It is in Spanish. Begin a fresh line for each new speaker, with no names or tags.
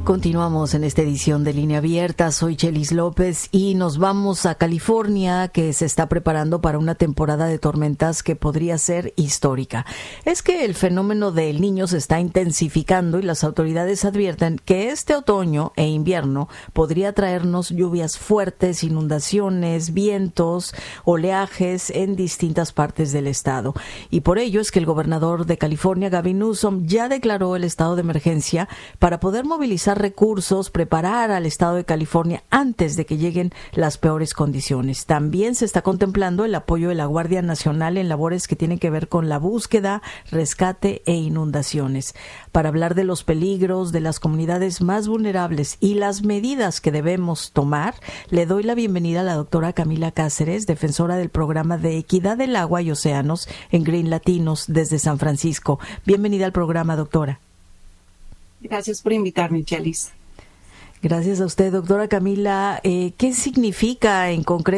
Continuamos en esta edición de Línea Abierta. Soy Chelis López y nos vamos a California, que se está preparando para una temporada de tormentas que podría ser histórica. Es que el fenómeno del Niño se está intensificando y las autoridades advierten que este otoño e invierno podría traernos lluvias fuertes, inundaciones, vientos, oleajes en distintas partes del estado. Y por ello es que el gobernador de California, Gavin Newsom, ya declaró el estado de emergencia para poder movilizar recursos, preparar al estado de California antes de que lleguen las peores condiciones. También se está contemplando el apoyo de la Guardia Nacional en labores que tienen que ver con la búsqueda, rescate e inundaciones. Para hablar de los peligros de las comunidades más vulnerables y las medidas que debemos tomar, le doy la bienvenida a la doctora Camila Cáceres, defensora del programa de Equidad del Agua y Océanos en Green Latinos desde San Francisco. Bienvenida al programa, doctora.
Gracias por invitarme, Chelis.
Gracias a usted, doctora Camila. ¿Qué significa en concreto